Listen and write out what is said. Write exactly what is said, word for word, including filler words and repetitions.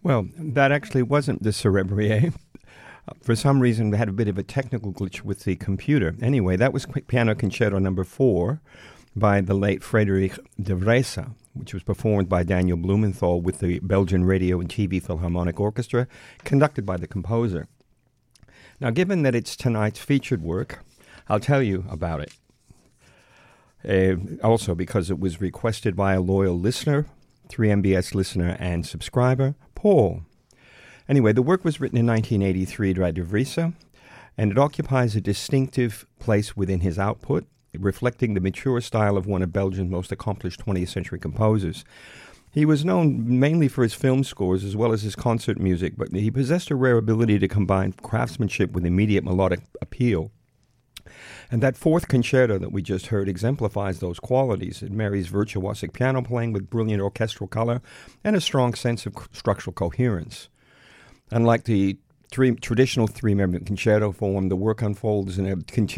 Well, that actually wasn't the Cerebrier. For some reason, we had a bit of a technical glitch with the computer. Anyway, that was Piano Concerto number four by the late Frédéric de Vresa, which was performed by Daniel Blumenthal with the Belgian Radio and T V Philharmonic Orchestra, conducted by the composer. Now, given that it's tonight's featured work, I'll tell you about it. Uh, also, because it was requested by a loyal listener, three M B S listener and subscriber, Paul. Anyway, the work was written in nineteen eighty-three by de Vresa, and it occupies a distinctive place within his output, reflecting the mature style of one of Belgium's most accomplished twentieth century composers. He was known mainly for his film scores as well as his concert music, but he possessed a rare ability to combine craftsmanship with immediate melodic appeal. And that fourth concerto that we just heard exemplifies those qualities. It marries virtuosic piano playing with brilliant orchestral color and a strong sense of structural coherence. Unlike the three, traditional three-member concerto form, the work unfolds in a continuous